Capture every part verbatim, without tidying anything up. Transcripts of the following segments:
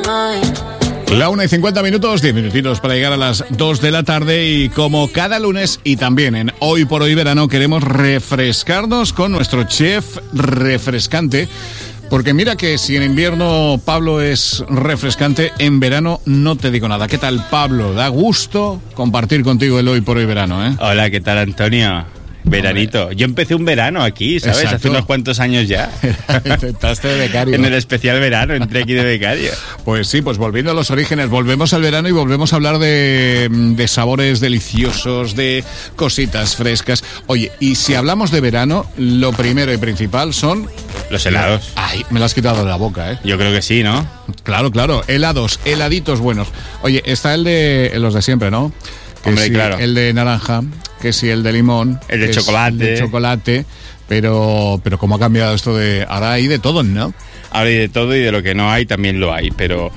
La una y cincuenta minutos, diez minutitos para llegar a las dos de la tarde y como cada lunes y también en Hoy por Hoy Verano queremos refrescarnos con nuestro chef refrescante. Porque mira que si en invierno Pablo es refrescante, en verano no te digo nada. ¿Qué tal, Pablo? Da gusto compartir contigo el Hoy por Hoy Verano, ¿eh? Hola, ¿qué tal, Antonio? Veranito. Hombre. Yo empecé un verano aquí, ¿sabes? Exacto. Hace unos cuantos años ya. Intentaste de becario. En el especial verano entré aquí de becario. Pues sí, pues volviendo a los orígenes, volvemos al verano y volvemos a hablar de, de sabores deliciosos, de cositas frescas. Oye, y si hablamos de verano, lo primero y principal son... Los helados. Ay, me lo has quitado de la boca, ¿eh? Yo creo que sí, ¿no? Claro, claro. Helados, heladitos buenos. Oye, está el de los de siempre, ¿no? Que Hombre, si claro. El de naranja, que si el de limón, el de chocolate, el de chocolate, pero pero cómo ha cambiado esto de ahora hay de todo, ¿no? Ahora hay de todo y de lo que no hay también lo hay, pero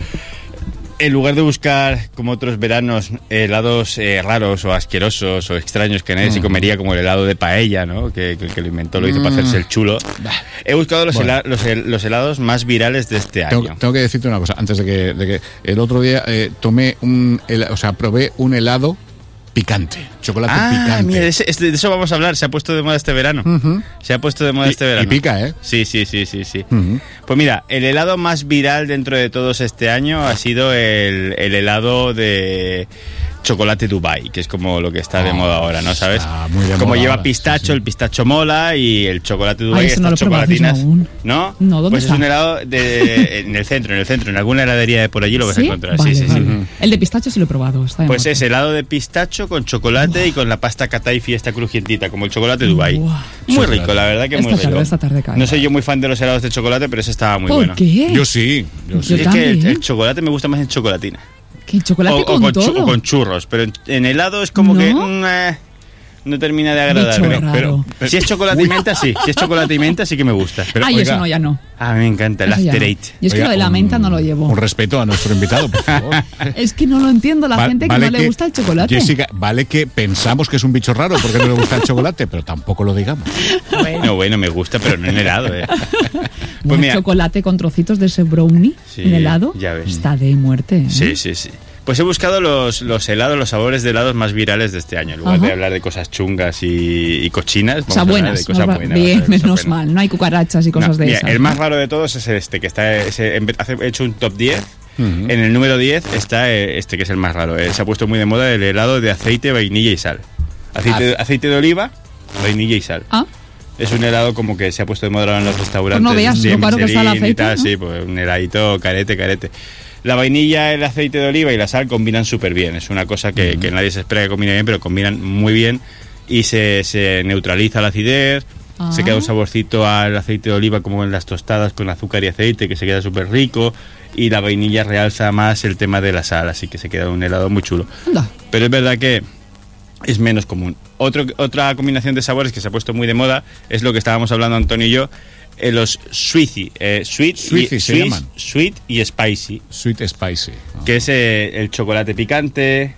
en lugar de buscar como otros veranos helados eh, raros o asquerosos o extraños que nadie mm. se comería, como el helado de paella, ¿no? Que, que el que lo inventó lo hizo mm. para hacerse el chulo. He buscado los, bueno. hela- los, hel- los helados más virales de este tengo, año. Tengo que decirte una cosa antes de que, de que el otro día eh, tomé un, hel- o sea, probé un helado picante, chocolate ah, picante. Mira, de, ese, de eso vamos a hablar. Se ha puesto de moda este verano. Uh-huh. Se ha puesto de moda y, este verano. Y pica, ¿eh? Sí, sí, sí, sí, sí. Uh-huh. Pues mira, el helado más viral dentro de todos este año ha sido el, el helado de chocolate Dubai, que es como lo que está oh, de moda ahora, ¿no? ¿Sabes? Como lleva ahora. pistacho, sí, sí. el pistacho mola y el chocolate Dubai, Ay, estas no chocolatinas. ¿No? No, ¿dónde pues está? Es un helado de, en el centro, en el centro, en alguna heladería de por allí lo vas ¿Sí? a encontrar. Vale, sí, sí, vale. sí. El de pistacho sí lo he probado. Está pues es helado de pistacho con chocolate wow. y con la pasta Kataifi esta crujientita, como el chocolate Dubai. Wow. Muy chocolate. rico, la verdad que esta muy tarde, rico. Esta tarde cae. No soy yo muy fan de los helados de chocolate, pero ese estaba muy ¿Por bueno. qué? Yo sí, yo sí. Yo es que el, el chocolate me gusta más en chocolatina. ¿Qué chocolate o, con, o con todo? Chu- o con churros, pero en, en helado es como ¿No? que mm, eh, no termina de agradarme. Pero, pero si es chocolate y menta, sí. Si es chocolate y menta, sí que me gusta. Pero, Ay, oiga, eso no, ya no. Ah, me encanta, el after eight. Yo es que oiga, lo de la menta un, no lo llevo. Un respeto a nuestro invitado, por favor. Es que no lo entiendo, la Va, gente que vale no que, le gusta el chocolate. Jessica, vale que pensamos que es un bicho raro porque no le gusta el chocolate, pero tampoco lo digamos. Bueno, bueno, me gusta, pero no en helado, eh. Pues mira, chocolate con trocitos de ese brownie sí, en helado ya ves. Está de muerte, ¿eh? Sí, sí, sí. Pues he buscado los, los helados, los sabores de helados más virales de este año. En lugar Ajá. de hablar de cosas chungas y, y cochinas, vamos o sea, a buenas, hablar de cosas va, buenas. Bien, cosas menos buenas. mal, no hay cucarachas y cosas no, de mira, esas. El más raro de todos es este, que está ese, he hecho un top diez. Uh-huh. En el número diez está este, que es el más raro. Eh, se ha puesto muy de moda el helado de aceite, vainilla y sal. Aceite, ah. aceite de oliva, vainilla y sal. Ah. Es un helado como que se ha puesto de moda en los restaurantes. Pues no veas, lo caro que está el aceite. Tal, ¿no? Sí, pues un heladito carete, carete. La vainilla, el aceite de oliva y la sal combinan súper bien. Es una cosa que, uh-huh. que nadie se espera que combine bien, pero combinan muy bien y se, se neutraliza la acidez. Ah. Se queda un saborcito al aceite de oliva como en las tostadas con azúcar y aceite, que se queda súper rico. Y la vainilla realza más el tema de la sal, así que se queda un helado muy chulo. No. Pero es verdad que es menos común. Otro, otra combinación de sabores que se ha puesto muy de moda es lo que estábamos hablando Antonio y yo, eh, los sweetie, eh, sweet, Sweetie y, se sweet, llaman. Sweet y spicy. Sweet spicy. Oh. Que es eh, el chocolate picante,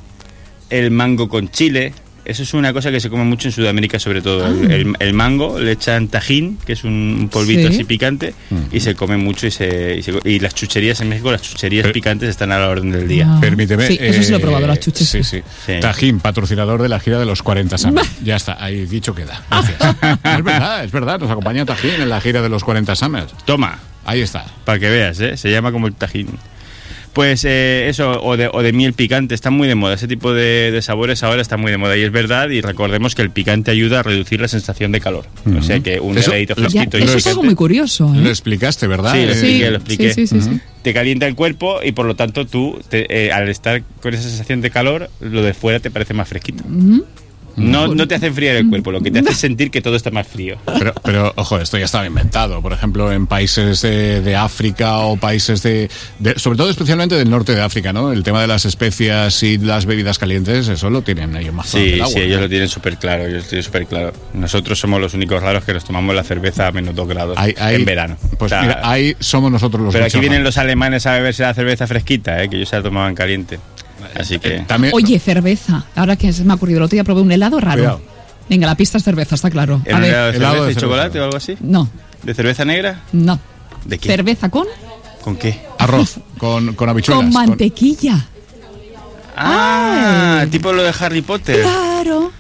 el mango con chile. Eso es una cosa que se come mucho en Sudamérica, sobre todo. Ah. El, el, el mango, le echan tajín, que es un polvito ¿Sí? así picante, uh-huh. y se come mucho. Y, se, y, se, y las chucherías en México, las chucherías Pero, picantes están a la orden del día. Ah. Permíteme. Sí, eso sí lo he probado, las chuches. Sí, sí. sí. Tajín, patrocinador de la gira de los cuarenta Summers. Ya está, ahí dicho queda. Gracias. Es verdad, es verdad. Nos acompaña Tajín en la gira de los cuarenta Summers. Toma. Ahí está. Para que veas, ¿eh? Se llama como el tajín. Pues eh, eso, o de, o de miel picante, está muy de moda. Ese tipo de, de sabores ahora está muy de moda y es verdad. Y recordemos que el picante ayuda a reducir la sensación de calor. Uh-huh. O sea que un eso, heladito fresquito ya, y Eso picante, es algo muy curioso, ¿eh? Lo explicaste, ¿verdad? Sí, lo expliqué, sí, lo expliqué. Sí, sí, sí, uh-huh. sí. Te calienta el cuerpo y por lo tanto tú, te, eh, al estar con esa sensación de calor, lo de fuera te parece más fresquito. Uh-huh. No, no te hace enfriar el cuerpo, lo que te hace es sentir que todo está más frío. Pero, pero ojo, esto ya estaba inventado. Por ejemplo, en países de, de África o países de, de... sobre todo especialmente del norte de África, ¿no? El tema de las especias y las bebidas calientes, eso lo tienen ellos más claro. Sí, del agua, sí, ¿no? ellos lo tienen súper claro, ellos lo tienen súper claro. Nosotros somos los únicos raros que nos tomamos la cerveza a menos dos grados hay, hay, en verano. Pues o sea, mira, ahí somos nosotros los Pero aquí vienen raros. los alemanes a beberse la cerveza fresquita, ¿eh? Que ellos se la tomaban caliente. Así que... También... Oye, cerveza. Ahora que se me ha ocurrido, el otro día probé un helado raro. Cuidado. Venga, la pista es cerveza, está claro. ¿El a ver. helado de helado cerveza de y cerveza. chocolate o algo así? No. ¿De cerveza negra? No. ¿De qué? ¿Cerveza con? ¿Con qué? Arroz con, con habichuelas. Con mantequilla. Con... Ah, Ay. Tipo lo de Harry Potter. Claro.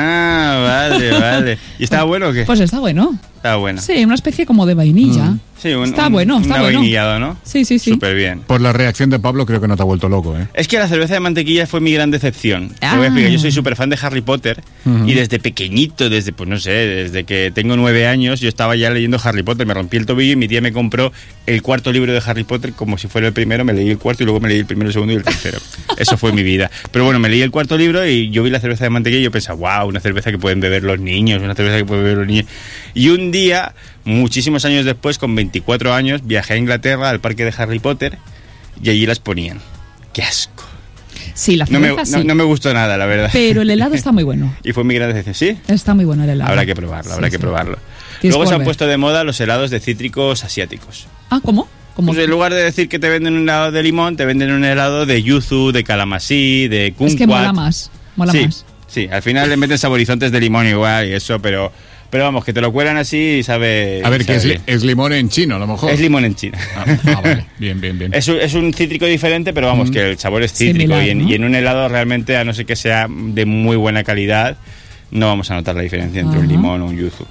Ah, vale, vale. ¿Y estaba bueno o qué? Pues está bueno. Está bueno. Sí, una especie como de vainilla. Mm. Sí, un, está un, bueno, está una bueno. vainillado, ¿no? Sí, sí, sí. Súper bien. Por la reacción de Pablo creo que no te ha vuelto loco, ¿eh? Es que la cerveza de mantequilla fue mi gran decepción. Ah. Te voy a explicar. Yo soy súper fan de Harry Potter uh-huh. y desde pequeñito, desde, pues no sé, desde que tengo nueve años, yo estaba ya leyendo Harry Potter. Me rompí el tobillo y mi tía me compró el cuarto libro de Harry Potter como si fuera el primero. Me leí el cuarto y luego me leí el primero, el segundo y el tercero. Eso fue mi vida. Pero bueno, me leí el cuarto libro y yo vi la cerveza de mantequilla y yo pensaba, wow, una cerveza que pueden beber los niños, una cerveza que pueden beber los niños. Y un día, muchísimos años después, con veinticuatro años, viajé a Inglaterra al parque de Harry Potter y allí las ponían. ¡Qué asco! Sí, la no cerveza me, sí. No, no me gustó nada, la verdad. Pero el helado está muy bueno. Y fue mi gran decepción, ¿sí? Está muy bueno el helado. Habrá que probarlo, sí, habrá sí. que probarlo. Tienes Luego que se han volver. puesto de moda los helados de cítricos asiáticos. Ah, ¿cómo? ¿Cómo? Pues en lugar de decir que te venden un helado de limón, te venden un helado de yuzu, de calamasí, de kumquat. Es que mola más, mola sí, más. Sí, al final le meten saborizantes de limón igual y eso, pero... Pero vamos, que te lo cuelan así y sabe... A ver, que es, bien. es limón en chino, a lo mejor. Es limón en China. Ah, ah, vale. Bien, bien, bien. Es un, es un cítrico diferente, pero vamos, mm. que el sabor es cítrico. Similar, y, en, ¿no? y en un helado realmente, a no ser que sea de muy buena calidad, no vamos a notar la diferencia entre Ajá. un limón o un yuzu.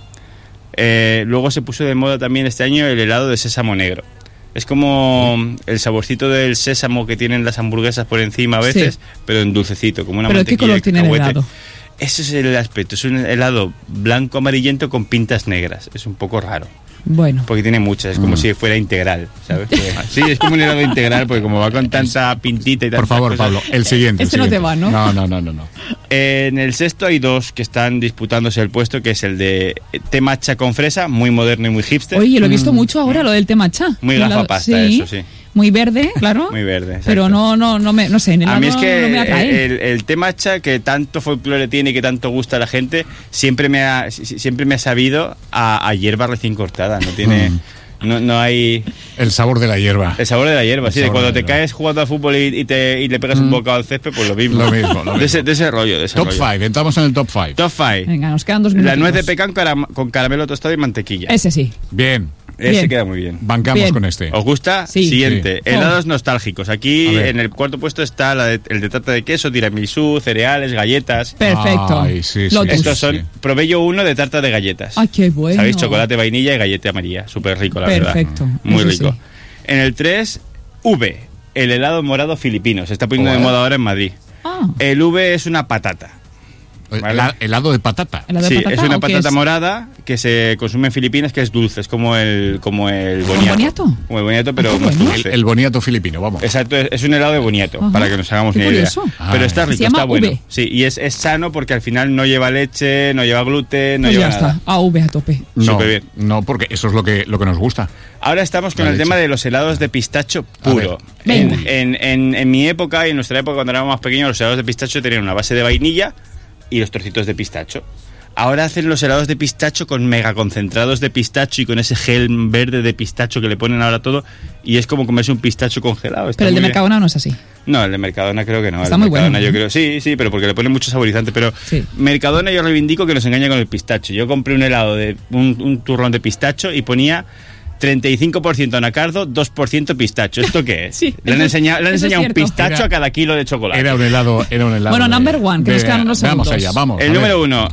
Eh, luego se puso de moda también este año el helado de sésamo negro. Es como el saborcito del sésamo que tienen las hamburguesas por encima a veces, sí. pero en dulcecito, como una ¿Pero mantequilla qué color de tiene el helado? Ese es el aspecto, es un helado blanco amarillento con pintas negras. Es un poco raro. Bueno. Porque tiene muchas, es como mm. si fuera integral, ¿sabes? Sí, es como un helado integral, porque como va con tanta pintita y tanta Por favor, cosas, Pablo, el siguiente. Este el no siguiente. te va, ¿no? No, no, no, no. no. Eh, en el sexto hay dos que están disputándose el puesto, que es el de té matcha con fresa, muy moderno y muy hipster. Oye, lo he visto mm. mucho ahora, lo del té matcha. Muy gafapasta, sí. eso sí. Muy verde, claro. Muy verde, exacto. Pero no, no, no me, no sé, en el a mí es que no me atrae. el, el té matcha, que tanto folclore tiene y que tanto gusta a la gente, siempre me ha, siempre me ha sabido a, a hierba recién cortada. No tiene... Mm. No, no hay... El sabor de la hierba. El sabor de la hierba, el sí. De cuando de te caes jugando al fútbol y, y, te, y le pegas mm. un bocado al césped, pues lo mismo. Lo mismo, lo mismo. De, ese, de ese rollo, de ese Top rollo. five, entramos en el top five. Top five. Venga, nos quedan dos minutos. La nuez de pecan caram con caramelo tostado y mantequilla. Ese sí. Bien. Ese Bien. queda muy bien. Bancamos Bien. con este. ¿Os gusta? Sí. Siguiente. Sí. Helados nostálgicos. Aquí en el cuarto puesto está la de, el de tarta de queso, tiramisú, cereales, galletas. Perfecto. Ay, sí, sí, Lotus. Estos son... Sí. Probé yo uno de tarta de galletas. Ay, qué bueno. ¿Sabéis? Chocolate, vainilla y galleta María. Súper rico, la Perfecto. verdad. Muy Eso rico. sí. En el tres, V. El helado morado filipino. Se está poniendo Oh. de moda ahora en Madrid. Ah. El V es una patata. ¿Vale? El helado de patata. ¿Helado de Sí, patata es una o qué patata es? morada que se consume en Filipinas, que es dulce, es como el como el ¿Como boniato. boniato? Como el boniato, pero Ah, qué más bueno. dulce. El, el boniato filipino, vamos. Exacto, es, es un helado de boniato, Ajá. para que nos hagamos Qué una idea. curioso. Pero Ah, está Se rico, llama está bueno. V. Sí, y es, es sano porque al final no lleva leche, no lleva gluten, no Pues lleva ya nada. está. A V a tope. No, Superbién. no, porque eso es lo que, lo que nos gusta. Ahora estamos con La el leche. tema de los helados de pistacho A puro. ver. En, Venga. en, en, en mi época y en nuestra época, cuando éramos más pequeños, los helados de pistacho tenían una base de vainilla y los trocitos de pistacho. Ahora hacen los helados de pistacho con mega concentrados de pistacho y con ese gel verde de pistacho que le ponen ahora todo, y es como comerse un pistacho congelado. Está Pero el de muy bien. Mercadona no es así. No, el de Mercadona creo que no. Está el de muy bueno, Mercadona yo ¿no? creo, sí, sí, pero porque le ponen mucho saborizante. Pero Sí. Mercadona yo reivindico que nos engaña con el pistacho. Yo compré un helado de un, un turrón de pistacho y ponía treinta y cinco por ciento anacardo, dos por ciento pistacho. ¿Esto qué es? Sí, le han eso- enseñado, le han eso es enseñado un cierto. pistacho Era- a cada kilo de chocolate. Era un helado, era un helado. Bueno, de- number one, que de- nos quedan unos Vamos segundos. allá, vamos. el a ver. número uno.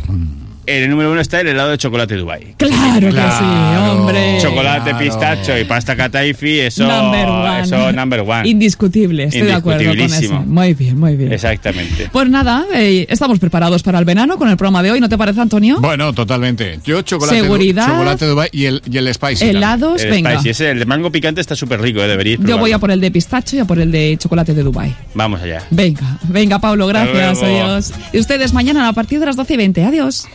En el número uno está el helado de chocolate Dubai. Claro que sí, Claro. hombre. Chocolate, Claro. pistacho y pasta kataifi, eso Number one. eso number one. Indiscutible, estoy de acuerdo con eso. Indiscutibilísimo. Muy bien, muy bien. Exactamente. Pues nada, eh, estamos preparados para el verano con el programa de hoy, ¿no te parece, Antonio? Bueno, totalmente. Yo chocolate, Seguridad. chocolate Dubai y el, y el spicy. también. Helados, El venga. spicy, ese, el de mango picante está súper rico, eh, deberíais Yo voy a probarlo. por el de pistacho y a por el de chocolate de Dubai. Vamos allá. Venga, venga, Pablo, gracias, Hasta luego. adiós. Y ustedes mañana a partir de las doce y veinte, adiós.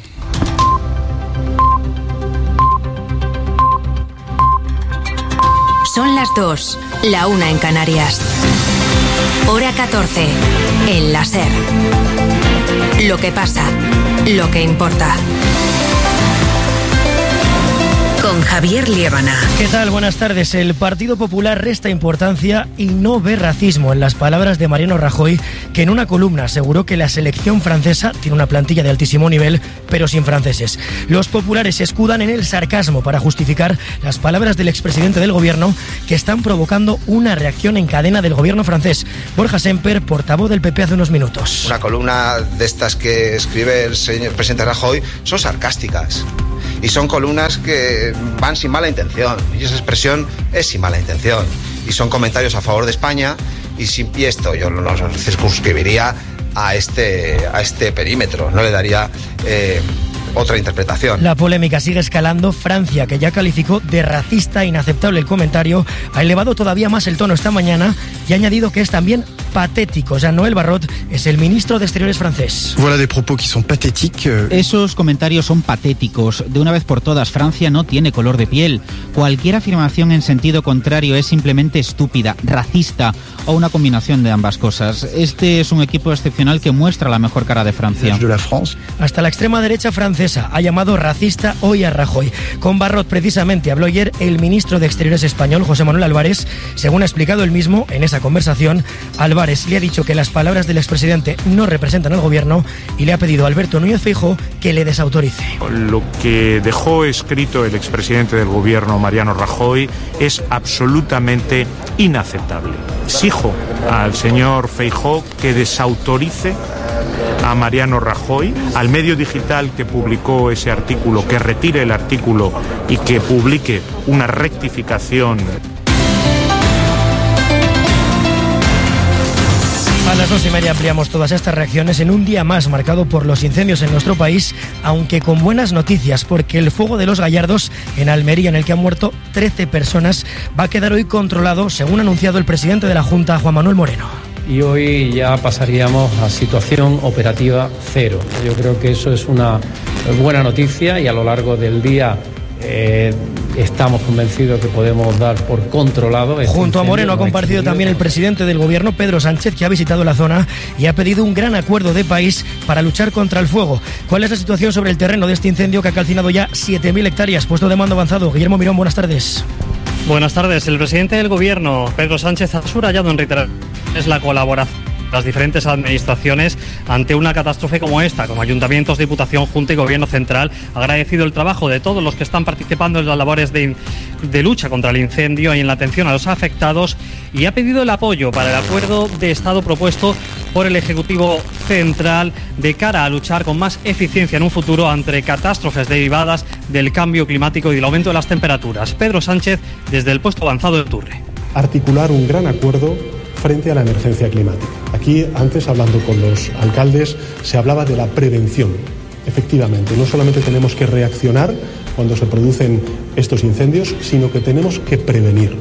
Son las dos, la una en Canarias. Hora catorce, en la SER. Lo que pasa, lo que importa. con Javier Liébana. ¿Qué tal? Buenas tardes. El Partido Popular resta importancia y no ve racismo en las palabras de Mariano Rajoy, que en una columna aseguró que la selección francesa tiene una plantilla de altísimo nivel, pero sin franceses. Los populares se escudan en el sarcasmo para justificar las palabras del expresidente del gobierno, que están provocando una reacción en cadena del gobierno francés. Borja Semper, portavoz del P P hace unos minutos. Una columna de estas que escribe el señor presidente Rajoy son sarcásticas. Y son columnas que van sin mala intención. Y esa expresión es sin mala intención. Y son comentarios a favor de España. Y, sin, y esto yo lo circunscribiría a este, a este perímetro. No le daría eh, otra interpretación. La polémica sigue escalando. Francia, que ya calificó de racista e inaceptable el comentario, ha elevado todavía más el tono esta mañana y ha añadido que es también patético. Jean-Noël Barrot es el ministro de Exteriores francés. Voilà des propos qui sont pathétiques. Esos comentarios son patéticos. De una vez por todas, Francia no tiene color de piel. Cualquier afirmación en sentido contrario es simplemente estúpida, racista o una combinación de ambas cosas. Este es un equipo excepcional que muestra la mejor cara de Francia. De la France. Hasta la extrema derecha francesa ha llamado racista hoy a Rajoy. Con Barrot precisamente habló ayer el ministro de Exteriores español, José Manuel Álvarez. Según ha explicado él mismo en esa conversación, Álvarez le ha dicho que las palabras del expresidente no representan al gobierno y le ha pedido a Alberto Núñez Feijóo que le desautorice. Lo que dejó escrito el expresidente del gobierno, Mariano Rajoy, es absolutamente inaceptable. Exijo al señor Feijóo que desautorice a Mariano Rajoy, al medio digital que publicó ese artículo, que retire el artículo y que publique una rectificación. A las dos y media ampliamos todas estas reacciones en un día más marcado por los incendios en nuestro país, aunque con buenas noticias, porque el fuego de los Gallardos en Almería, en el que han muerto trece personas, va a quedar hoy controlado, según ha anunciado el presidente de la Junta, Juan Manuel Moreno. Y hoy ya pasaríamos a situación operativa cero. Yo creo que eso es una buena noticia y a lo largo del día Eh, estamos convencidos que podemos dar por controlado. Este Junto a Moreno ha comparecido también el presidente del gobierno, Pedro Sánchez, que ha visitado la zona y ha pedido un gran acuerdo de país para luchar contra el fuego. ¿Cuál es la situación sobre el terreno de este incendio que ha calcinado ya siete mil hectáreas? Puesto de mando avanzado. Guillermo Mirón, buenas tardes. Buenas tardes. El presidente del gobierno, Pedro Sánchez, ha subrayado en reiteradas es la colaboración las diferentes administraciones ante una catástrofe como esta, como ayuntamientos, Diputación, Junta y Gobierno Central. Ha agradecido el trabajo de todos los que están participando en las labores de, de lucha contra el incendio y en la atención a los afectados, y ha pedido el apoyo para el acuerdo de Estado propuesto por el Ejecutivo Central de cara a luchar con más eficiencia en un futuro ante catástrofes derivadas del cambio climático y del aumento de las temperaturas. Pedro Sánchez, desde el puesto avanzado de Turre. Articular un gran acuerdo frente a la emergencia climática. Aquí, antes, hablando con los alcaldes, se hablaba de la prevención. Efectivamente, no solamente tenemos que reaccionar cuando se producen estos incendios, sino que tenemos que prevenir.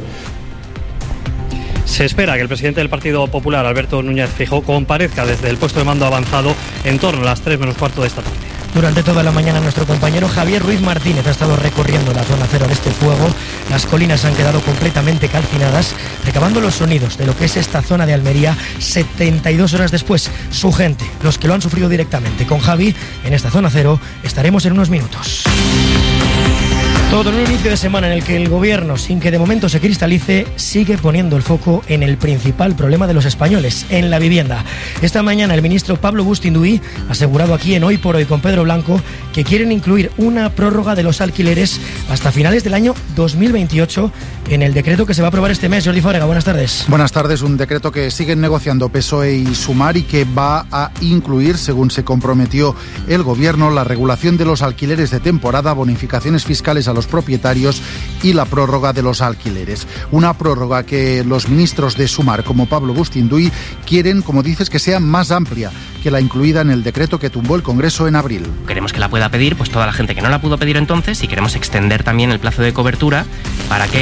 Se espera que el presidente del Partido Popular, Alberto Núñez Feijóo, comparezca desde el puesto de mando avanzado en torno a las tres menos cuarto de esta tarde. Durante toda la mañana nuestro compañero Javier Ruiz Martínez ha estado recorriendo la zona cero de este fuego. Las colinas han quedado completamente calcinadas, recabando los sonidos de lo que es esta zona de Almería setenta y dos horas después. Su gente, los que lo han sufrido directamente. Con Javi, en esta zona cero, estaremos en unos minutos. Todo en un inicio de semana en el que el gobierno, sin que de momento se cristalice, sigue poniendo el foco en el principal problema de los españoles, en la vivienda. Esta mañana el ministro Pablo Bustinduy ha asegurado aquí en Hoy por Hoy con Pedro Blanco que quieren incluir una prórroga de los alquileres hasta finales del año dos mil veintiocho en el decreto que se va a aprobar este mes. Jordi Fábrega, buenas tardes. Buenas tardes. Un decreto que siguen negociando P S O E y Sumar y que va a incluir, según se comprometió el gobierno, la regulación de los alquileres de temporada, bonificaciones fiscales a los propietarios y la prórroga de los alquileres. Una prórroga que los ministros de Sumar, como Pablo Bustinduy, quieren, como dices, que sea más amplia que la incluida en el decreto que tumbó el Congreso en abril. Queremos que la pueda pedir pues toda la gente que no la pudo pedir entonces, y queremos extender también el plazo de cobertura para que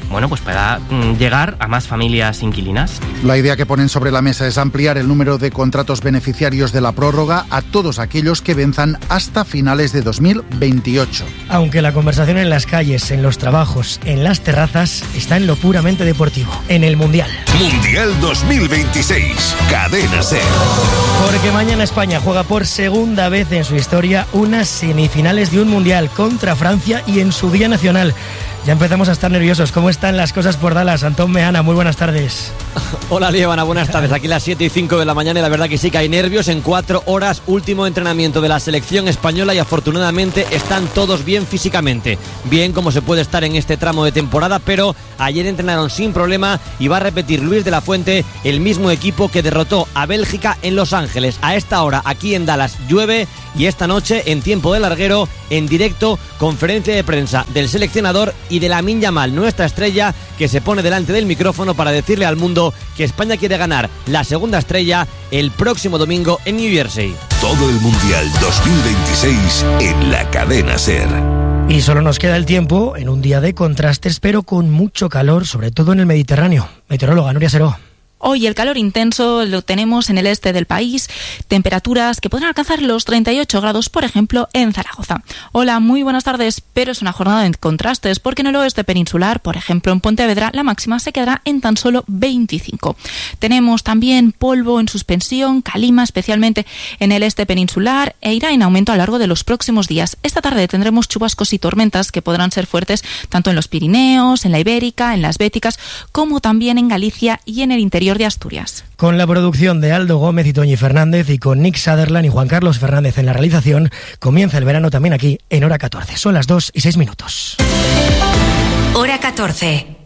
bueno, pues para mm, llegar a más familias inquilinas. La idea que ponen sobre la mesa es ampliar el número de contratos beneficiarios de la prórroga a todos aquellos que venzan hasta finales de dos mil veintiocho. Aunque la conversación en las calles, en los trabajos, en las terrazas, está en lo puramente deportivo, en el Mundial. Mundial dos mil veintiséis, Cadena SER. Porque mañana España juega por segunda vez en su historia unas semifinales de un Mundial contra Francia y en su día nacional. Ya empezamos a estar nerviosos. ¿Cómo están las cosas por Dallas? Antón Meana, muy buenas tardes. Hola, Lievana, buenas tardes. Aquí las siete y cinco de la mañana y la verdad que sí que hay nervios. En cuatro horas, último entrenamiento de la selección española y afortunadamente están todos bien físicamente. Bien como se puede estar en este tramo de temporada, pero ayer entrenaron sin problema y va a repetir Luis de la Fuente, el mismo equipo que derrotó a Bélgica en Los Ángeles. A esta hora, aquí en Dallas, llueve y esta noche, en tiempo de larguero, en directo, conferencia de prensa del seleccionador y de Lamine Yamal, nuestra estrella, que se pone delante del micrófono para decirle al mundo que España quiere ganar la segunda estrella el próximo domingo en New Jersey. Todo el Mundial dos mil veintiséis en la Cadena SER. Y solo nos queda el tiempo en un día de contrastes, pero con mucho calor, sobre todo en el Mediterráneo. Meteoróloga Nuria Seró. Hoy el calor intenso lo tenemos en el este del país, temperaturas que podrán alcanzar los treinta y ocho grados, por ejemplo, en Zaragoza. Hola, muy buenas tardes, pero es una jornada de contrastes porque en el oeste peninsular, por ejemplo, en Pontevedra, la máxima se quedará en tan solo veinticinco. Tenemos también polvo en suspensión, calima, especialmente en el este peninsular, e irá en aumento a lo largo de los próximos días. Esta tarde tendremos chubascos y tormentas que podrán ser fuertes tanto en los Pirineos, en la Ibérica, en las Béticas, como también en Galicia y en el interior de Asturias. Con la producción de Aldo Gómez y Toñi Fernández y con Nick Sutherland y Juan Carlos Fernández en la realización, comienza el verano también aquí en Hora catorce. Son las dos y seis minutos. Hora catorce.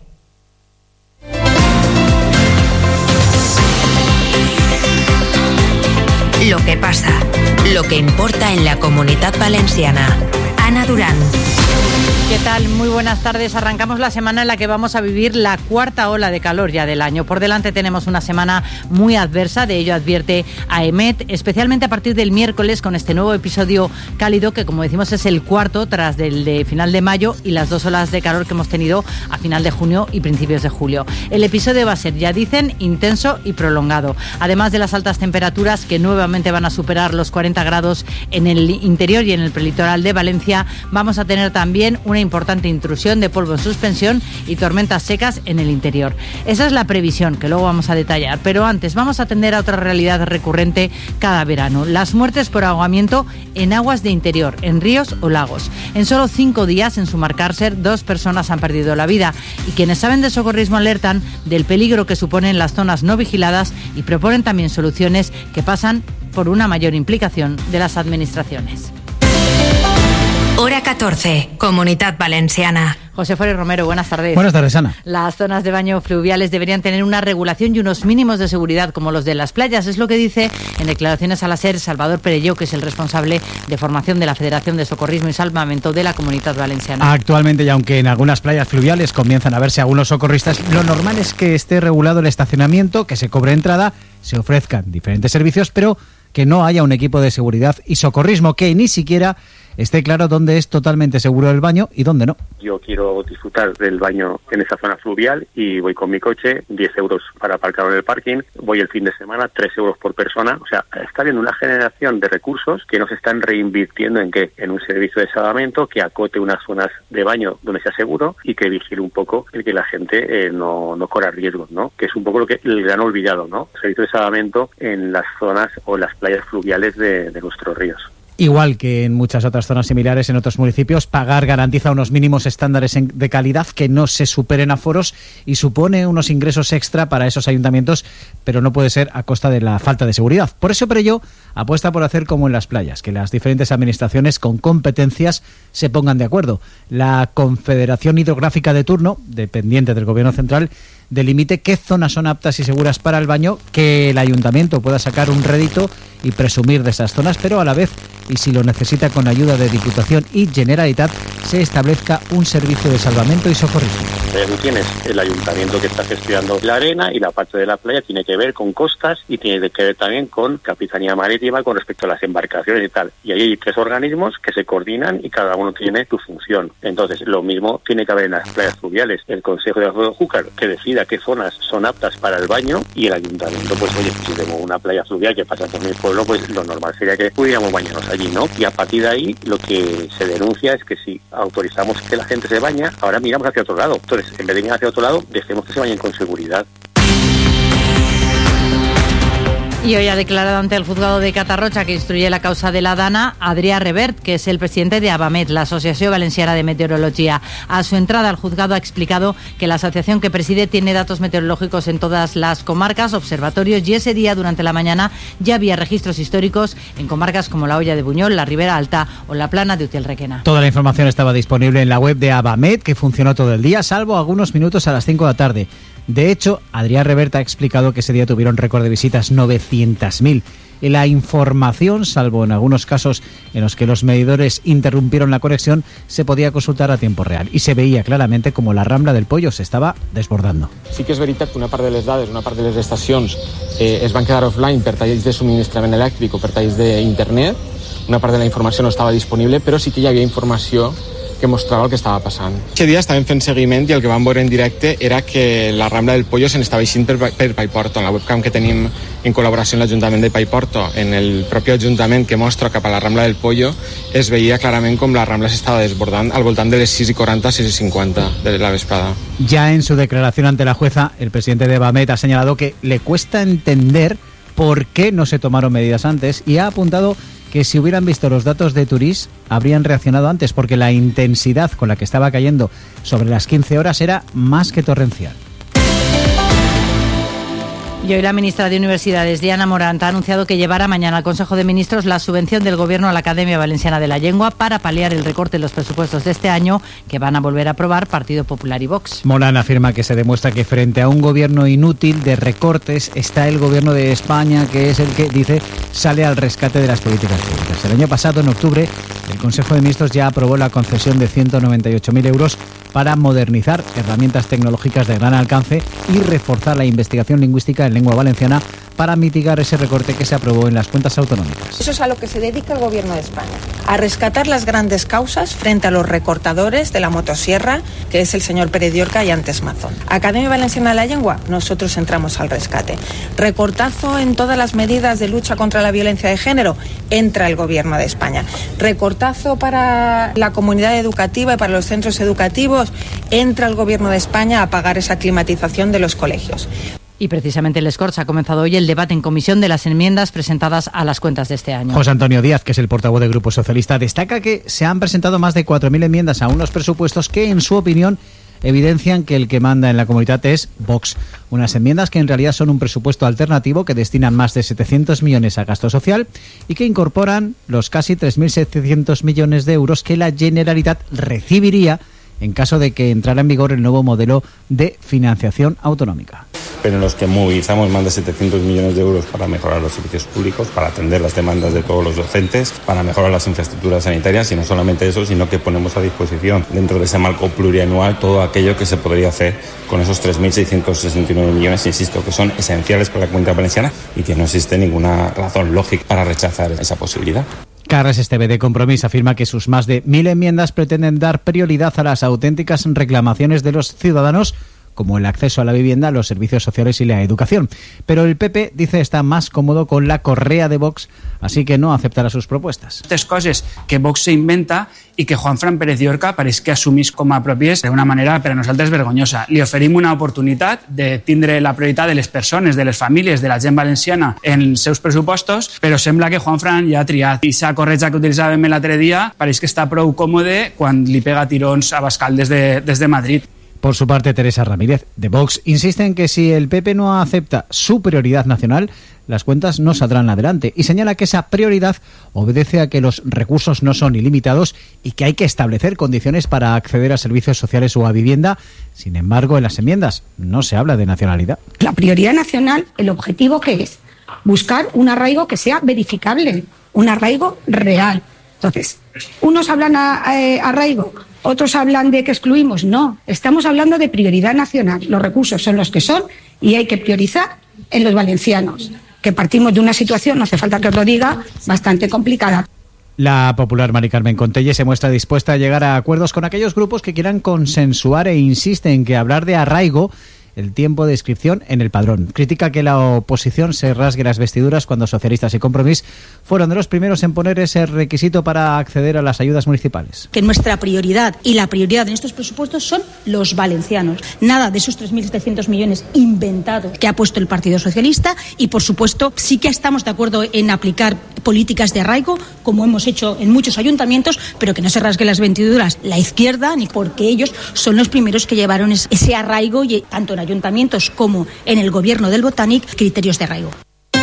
Lo que pasa, lo que importa en la Comunitat Valenciana. Ana Durán. ¿Qué tal? Muy buenas tardes. Arrancamos la semana en la que vamos a vivir la cuarta ola de calor ya del año. Por delante tenemos una semana muy adversa, de ello advierte AEMET, especialmente a partir del miércoles con este nuevo episodio cálido que, como decimos, es el cuarto tras el de final de mayo y las dos olas de calor que hemos tenido a final de junio y principios de julio. El episodio va a ser, ya dicen, intenso y prolongado. Además de las altas temperaturas que nuevamente van a superar los cuarenta grados en el interior y en el prelitoral de Valencia, vamos a tener también una importante intrusión de polvo en suspensión y tormentas secas en el interior. Esa es la previsión que luego vamos a detallar, pero antes vamos a atender a otra realidad recurrente cada verano: las muertes por ahogamiento en aguas de interior, en ríos o lagos. En solo cinco días en Sumar-Càrcer, dos personas han perdido la vida y quienes saben de socorrismo alertan del peligro que suponen las zonas no vigiladas y proponen también soluciones que pasan por una mayor implicación de las administraciones. Hora catorce, Comunitat Valenciana. José Fórez Romero, buenas tardes. Buenas tardes, Ana. Las zonas de baño fluviales deberían tener una regulación y unos mínimos de seguridad como los de las playas. Es lo que dice en declaraciones a la SER Salvador Perelló, que es el responsable de formación de la Federación de Socorrismo y Salvamento de la Comunitat Valenciana. Actualmente, y aunque en algunas playas fluviales comienzan a verse algunos socorristas, lo normal es que esté regulado el estacionamiento, que se cobre entrada, se ofrezcan diferentes servicios, pero que no haya un equipo de seguridad y socorrismo, que ni siquiera esté claro dónde es totalmente seguro el baño y dónde no. Yo quiero disfrutar del baño en esa zona fluvial y voy con mi coche, diez euros para aparcar en el parking, voy el fin de semana, tres euros por persona. O sea, está habiendo una generación de recursos que no se están reinvirtiendo en qué, en un servicio de salvamento que acote unas zonas de baño donde sea seguro y que vigile un poco el que la gente eh, no, no corra riesgos, ¿no? Que es un poco lo que el gran olvidado, ¿no? Servicio de salvamento en las zonas o las playas fluviales de, de nuestros ríos. Igual que en muchas otras zonas similares en otros municipios, pagar garantiza unos mínimos estándares de calidad que no se superen aforos y supone unos ingresos extra para esos ayuntamientos, pero no puede ser a costa de la falta de seguridad. Por eso Perelló apuesta por hacer como en las playas, que las diferentes administraciones con competencias se pongan de acuerdo. La Confederación Hidrográfica de turno, dependiente del Gobierno central, delimite qué zonas son aptas y seguras para el baño, que el ayuntamiento pueda sacar un rédito y presumir de esas zonas, pero a la vez, y si lo necesita con ayuda de Diputación y Generalitat, se establezca un servicio de salvamento y socorrismo. Tú tienes el ayuntamiento que está gestionando la arena y la parte de la playa tiene que ver con costas y tiene que ver también con Capitanía Marítima con respecto a las embarcaciones y tal. Y ahí hay tres organismos que se coordinan y cada uno tiene su función. Entonces, lo mismo tiene que haber en las playas fluviales. El Consejo de Júcar que decida qué zonas son aptas para el baño y el ayuntamiento, pues oye, si tenemos una playa fluvial que pasa por mi pueblo, pues lo normal sería que pudiéramos bañarnos allí, ¿no? Y a partir de ahí, lo que se denuncia es que si autorizamos que la gente se baña, ahora miramos hacia otro lado. Entonces, en vez de ir hacia otro lado, dejemos que se bañen con seguridad. Y hoy ha declarado ante el juzgado de Catarrocha, que instruye la causa de la Dana, Adrià Revert, que es el presidente de Abamet, la Asociación Valenciana de Meteorología. A su entrada al juzgado ha explicado que la asociación que preside tiene datos meteorológicos en todas las comarcas, observatorios, y ese día, durante la mañana, ya había registros históricos en comarcas como la Hoya de Buñol, la Ribera Alta o la Plana de Utiel-Requena. Toda la información estaba disponible en la web de Abamet, que funcionó todo el día, salvo algunos minutos a las cinco de la tarde. De hecho, Adrià Revert ha explicado que ese día tuvieron récord de visitas, novecientas mil. Y la información, salvo en algunos casos en los que los medidores interrumpieron la conexión, se podía consultar a tiempo real. Y se veía claramente como la Rambla del Pollo se estava desbordando. Sí que és veritat que una part de les dades, una part de les estacions eh, es van quedar offline per talls de subministrament elèctric o per talls d'internet. Una part de la informació no estava disponible, però sí que hi havia informació que mostrava el que estava passant. Aquest dia estàvem fent seguiment i el que vam veure en directe era que la Rambla del Pollo se n'estava eixint per, per Paiporto. En la webcam que tenim en col·laboració amb l'Ajuntament de Paiporto, en el propi Ajuntament que mostra cap a la Rambla del Pollo, es veia clarament com la Rambla s'estava desbordant al voltant de les sis i quaranta, sis i cincuenta de la vesprada. Ya en su declaración ante la jueza, el presidente de Abamet ha señalado que le cuesta entender por qué no se tomaron medidas antes y ha apuntado que si hubieran visto los datos de Turís habrían reaccionado antes, porque la intensidad con la que estaba cayendo sobre las quince horas era más que torrencial. Y hoy la ministra de Universidades, Diana Morant, ha anunciado que llevará mañana al Consejo de Ministros la subvención del Gobierno a la Academia Valenciana de la Lengua para paliar el recorte en los presupuestos de este año que van a volver a aprobar Partido Popular y Vox. Morant afirma que se demuestra que frente a un gobierno inútil de recortes está el Gobierno de España, que es el que, dice, sale al rescate de las políticas públicas. El año pasado, en octubre, el Consejo de Ministros ya aprobó la concesión de ciento noventa y ocho mil euros para modernizar herramientas tecnológicas de gran alcance y reforzar la investigación lingüística en lengua valenciana para mitigar ese recorte que se aprobó en las cuentas autonómicas. Eso es a lo que se dedica el Gobierno de España, a rescatar las grandes causas frente a los recortadores de la motosierra, que es el señor Pérez Llorca y antes Mazón. Academia Valenciana de la Lengua, nosotros entramos al rescate. Recortazo en todas las medidas de lucha contra la violencia de género, entra el Gobierno de España. Recortazo para la comunidad educativa y para los centros educativos, entra el Gobierno de España a pagar esa climatización de los colegios. Y precisamente en Les Corts ha comenzado hoy el debate en comisión de las enmiendas presentadas a las cuentas de este año. José Antonio Díaz, que es el portavoz del Grupo Socialista, destaca que se han presentado más de cuatro mil enmiendas a unos presupuestos que, en su opinión, evidencian que el que manda en la comunidad es Vox. Unas enmiendas que en realidad son un presupuesto alternativo que destinan más de setecientos millones a gasto social y que incorporan los casi tres mil setecientos millones de euros que la Generalitat recibiría en caso de que entrara en vigor el nuevo modelo de financiación autonómica. Pero en los que movilizamos más de setecientos millones de euros para mejorar los servicios públicos, para atender las demandas de todos los docentes, para mejorar las infraestructuras sanitarias, y no solamente eso, sino que ponemos a disposición dentro de ese marco plurianual todo aquello que se podría hacer con esos tres mil seiscientos sesenta y nueve millones, insisto, que son esenciales para la Comunidad Valenciana y que no existe ninguna razón lógica para rechazar esa posibilidad. Carles Esteve, de Compromís, afirma que sus más de mil enmiendas pretenden dar prioridad a las auténticas reclamaciones de los ciudadanos, como el acceso a la vivienda, los servicios sociales y la educación. Pero el P P, dice, está más cómodo con la correa de Vox, así que no aceptará sus propuestas. Tres coses que Vox se inventa i que Juanfran Pérez Llorca pareix que assumís com a pròpies d'una manera per a nosaltres vergonyosa. Li oferim una oportunitat de tindre la prioritat de les persones, de les famílies, de la gent valenciana en els seus pressupostos, però sembla que Juanfran ja ha triat. I esa corretja que utilitzàvem l'altre dia pareix que està prou còmode quan li pega tirons a Bascal des de, des de Madrid. Por su parte, Teresa Ramírez, de Vox, insiste en que si el P P no acepta su prioridad nacional, las cuentas no saldrán adelante, y señala que esa prioridad obedece a que los recursos no son ilimitados y que hay que establecer condiciones para acceder a servicios sociales o a vivienda. Sin embargo, en las enmiendas no se habla de nacionalidad. La prioridad nacional, ¿el objetivo qué es? buscar un arraigo que sea verificable, un arraigo real. Entonces, unos hablan a, a, arraigo, otros hablan de que excluimos. No, estamos hablando de prioridad nacional. Los recursos son los que son y hay que priorizar en los valencianos, que partimos de una situación, no hace falta que os lo diga, bastante complicada. La popular Mari Carmen Contelle se muestra dispuesta a llegar a acuerdos con aquellos grupos que quieran consensuar e insiste en que hablar de arraigo el tiempo de inscripción en el padrón. Critica que la oposición se rasgue las vestiduras cuando Socialistas y Compromís fueron de los primeros en poner ese requisito para acceder a las ayudas municipales. Que nuestra prioridad y la prioridad de estos presupuestos son los valencianos. Nada de esos tres mil setecientos millones inventados que ha puesto el Partido Socialista y, por supuesto, sí que estamos de acuerdo en aplicar políticas de arraigo, como hemos hecho en muchos ayuntamientos, pero que no se rasgue las vestiduras la izquierda, ni porque ellos son los primeros que llevaron ese arraigo, y tanto en ayuntamientos como en el gobierno del Botanic, criterios de arraigo.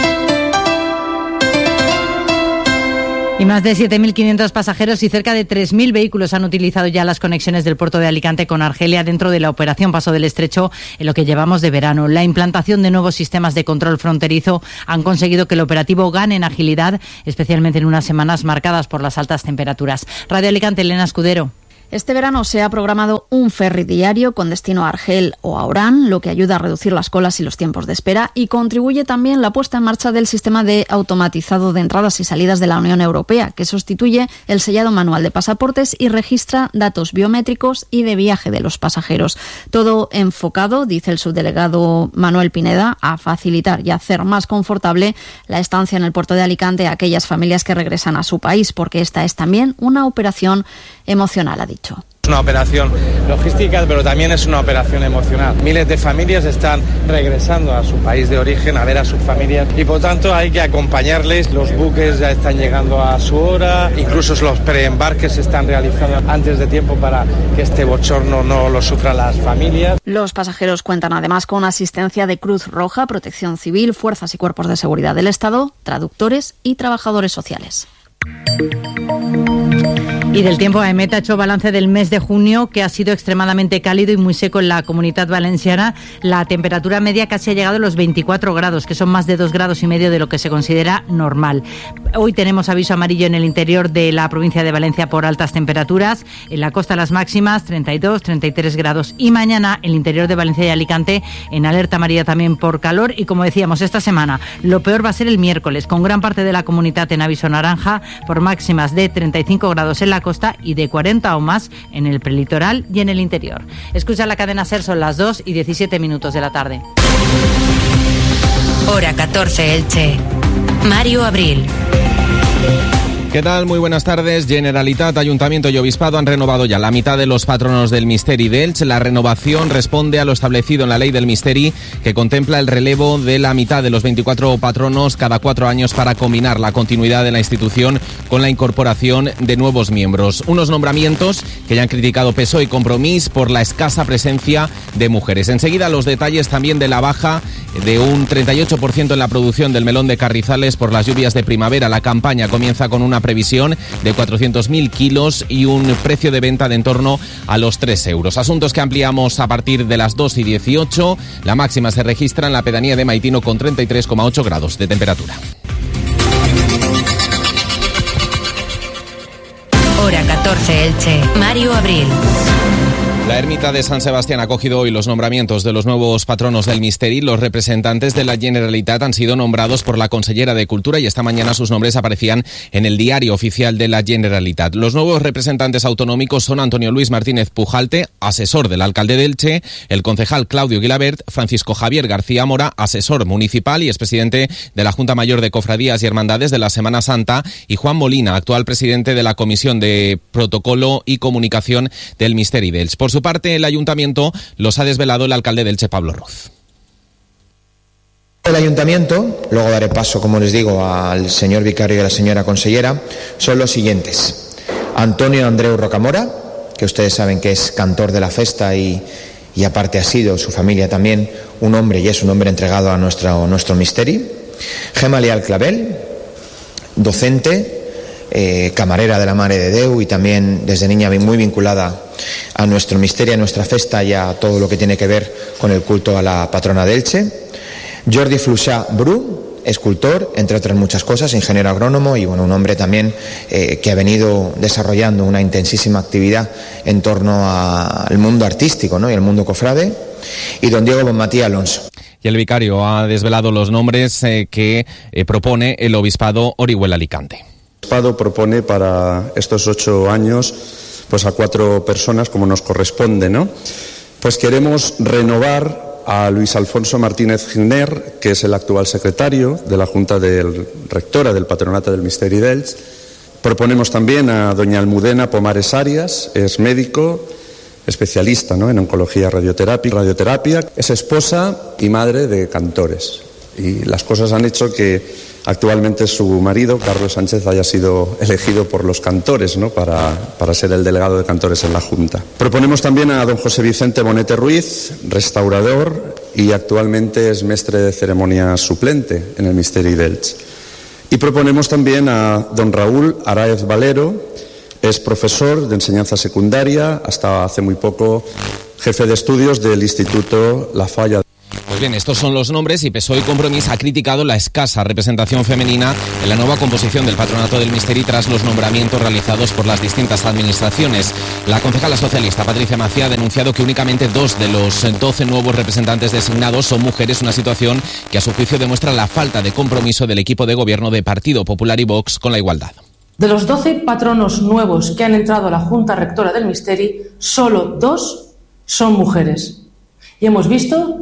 Y más de siete mil quinientos pasajeros y cerca de tres mil vehículos han utilizado ya las conexiones del puerto de Alicante con Argelia dentro de la operación Paso del Estrecho en lo que llevamos de verano. La implantación de nuevos sistemas de control fronterizo han conseguido que el operativo gane en agilidad, especialmente en unas semanas marcadas por las altas temperaturas. Radio Alicante, Elena Escudero. Este verano se ha programado un ferry diario con destino a Argel o a Orán, lo que ayuda a reducir las colas y los tiempos de espera, y contribuye también la puesta en marcha del sistema de automatizado de entradas y salidas de la Unión Europea, que sustituye el sellado manual de pasaportes y registra datos biométricos y de viaje de los pasajeros. Todo enfocado, dice el subdelegado Manuel Pineda, a facilitar y hacer más confortable la estancia en el puerto de Alicante a aquellas familias que regresan a su país, porque esta es también una operación emocional, ha dicho. Es una operación logística, pero también es una operación emocional. Miles de familias están regresando a su país de origen a ver a sus familias y por tanto hay que acompañarles. Los buques ya están llegando a su hora, incluso los preembarques se están realizando antes de tiempo para que este bochorno no lo sufran las familias. Los pasajeros cuentan además con asistencia de Cruz Roja, Protección Civil, fuerzas y cuerpos de seguridad del Estado, traductores y trabajadores sociales. Y del tiempo, AEMET ha hecho balance del mes de junio, que ha sido extremadamente cálido y muy seco en la Comunidad Valenciana. La temperatura media casi ha llegado a los veinticuatro grados, que son más de dos grados y medio de lo que se considera normal. Hoy tenemos aviso amarillo en el interior de la provincia de Valencia por altas temperaturas. En la costa las máximas, treinta y dos, treinta y tres grados. Y mañana, el interior de Valencia y Alicante, en alerta amarilla también por calor. Y como decíamos, esta semana, lo peor va a ser el miércoles, con gran parte de la comunidad en aviso naranja, por máximas de treinta y cinco grados en la costa y de cuarenta o más en el prelitoral y en el interior. Escucha la cadena SER, son las dos y diecisiete minutos de la tarde. Hora catorce, Elche. Mario Abril. ¿Qué tal? Muy buenas tardes. Generalitat, Ayuntamiento y Obispado han renovado ya la mitad de los patronos del Misteri de Elche. La renovación responde a lo establecido en la ley del Misteri, que contempla el relevo de la mitad de los veinticuatro patronos cada cuatro años para combinar la continuidad de la institución con la incorporación de nuevos miembros. Unos nombramientos que ya han criticado P S O E y Compromís por la escasa presencia de mujeres. Enseguida los detalles también de la baja de un treinta y ocho por ciento en la producción del melón de Carrizales por las lluvias de primavera. La campaña comienza con una previsión de cuatrocientos mil kilos y un precio de venta de en torno a los tres euros. Asuntos que ampliamos a partir de las dos y dieciocho. La máxima se registra en la pedanía de Maitino con treinta y tres coma ocho grados de temperatura. Hora catorce, Elche. Mario Abril. La ermita de San Sebastián ha acogido hoy los nombramientos de los nuevos patronos del Misteri. Los representantes de la Generalitat han sido nombrados por la consellera de Cultura y esta mañana sus nombres aparecían en el diario oficial de la Generalitat. Los nuevos representantes autonómicos son Antonio Luis Martínez Pujalte, asesor del alcalde de Elche, el concejal Claudio Guilabert, Francisco Javier García Mora, asesor municipal y expresidente de la Junta Mayor de Cofradías y Hermandades de la Semana Santa, y Juan Molina, actual presidente de la Comisión de Protocolo y Comunicación del Misteri de Elche. Por su parte, el ayuntamiento los ha desvelado el alcalde de Elche, Pablo Roz. El ayuntamiento, luego daré paso, como les digo, al señor vicario y a la señora consellera, son los siguientes. Antonio Andreu Rocamora, que ustedes saben que es cantor de la festa y, y aparte ha sido, su familia también, un hombre y es un hombre entregado a nuestro, nuestro Misteri. Gemma Leal Clavel, docente, Eh, camarera de la Mare de Déu y también desde niña muy vinculada a nuestro Misteri, a nuestra festa y a todo lo que tiene que ver con el culto a la patrona de Elche. Jordi Fluixà Bru, escultor, entre otras muchas cosas, ingeniero agrónomo y bueno, un hombre también eh, que ha venido desarrollando una intensísima actividad en torno a, al mundo artístico, ¿no? Y al mundo cofrade, y don Diego Bonmatí Alonso. Y el vicario ha desvelado los nombres eh, que eh, propone el Obispado Orihuela-Alicante. El Obispado propone para estos ocho años pues a cuatro personas, como nos corresponde, ¿no? Pues queremos renovar a Luis Alfonso Martínez Giner, que es el actual secretario de la Junta del Rectora del Patronato del Misteri d'Elx. Proponemos también a doña Almudena Pomares Arias, es médico, especialista, ¿no?, en oncología radioterapia, radioterapia, es esposa y madre de cantores. Y las cosas han hecho que actualmente su marido, Carlos Sánchez, haya sido elegido por los cantores, ¿no?, para, para ser el delegado de cantores en la Junta. Proponemos también a don José Vicente Bonete Ruiz, restaurador, y actualmente es mestre de ceremonia suplente en el Misteri d'Elx. Y proponemos también a don Raúl Araez Valero, es profesor de enseñanza secundaria, hasta hace muy poco jefe de estudios del Instituto La Falla. Pues bien, estos son los nombres y P S O E y Compromís ha criticado la escasa representación femenina en la nueva composición del Patronato del Misteri tras los nombramientos realizados por las distintas administraciones. La concejala socialista Patricia Macía ha denunciado que únicamente dos de los doce nuevos representantes designados son mujeres, una situación que a su juicio demuestra la falta de compromiso del equipo de gobierno de Partido Popular y Vox con la igualdad. De los doce patronos nuevos que han entrado a la Junta Rectora del Misteri, solo dos son mujeres. Y hemos visto